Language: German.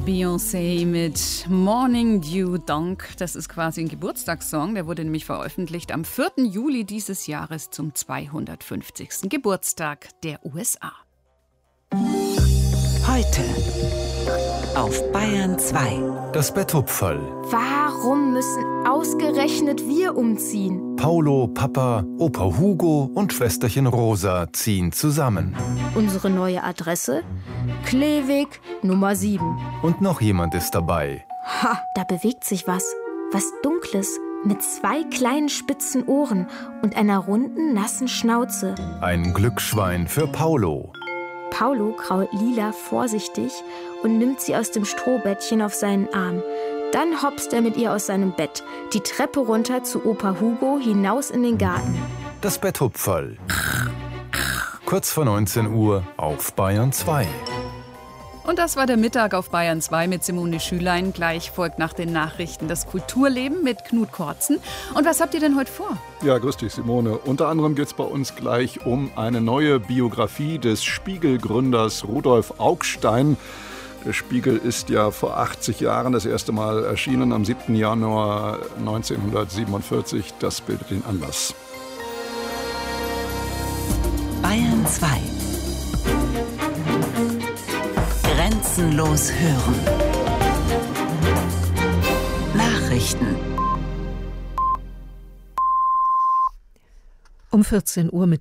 Beyoncé mit Morning Dew Donk. Das ist quasi ein Geburtstagssong. Der wurde nämlich veröffentlicht am 4. Juli dieses Jahres zum 250. Geburtstag der USA. Heute auf Bayern 2. Das Betthupferl. Warum müssen ausgerechnet wir umziehen? Paulo, Papa, Opa Hugo und Schwesterchen Rosa ziehen zusammen. Unsere neue Adresse? Kleeweg Nummer 7. Und noch jemand ist dabei. Ha, da bewegt sich was. Was Dunkles, mit 2 kleinen spitzen Ohren und einer runden, nassen Schnauze. Ein Glücksschwein für Paulo. Paulo krault Lila vorsichtig und nimmt sie aus dem Strohbettchen auf seinen Arm. Dann hopst er mit ihr aus seinem Bett, die Treppe runter zu Opa Hugo, hinaus in den Garten. Das Betthupferl. Kurz vor 19 Uhr auf Bayern 2. Und das war der Mittag auf Bayern 2 mit Simone Schülein. Gleich folgt nach den Nachrichten das Kulturleben mit Knut Kortzen. Und was habt ihr denn heute vor? Ja, grüß dich, Simone. Unter anderem geht es bei uns gleich um eine neue Biografie des Spiegel-Gründers Rudolf Augstein. Der Spiegel ist ja vor 80 Jahren das erste Mal erschienen, am 7. Januar 1947. Das bildet den Anlass. Bayern 2. Grenzenlos hören. Nachrichten. Um 14 Uhr mit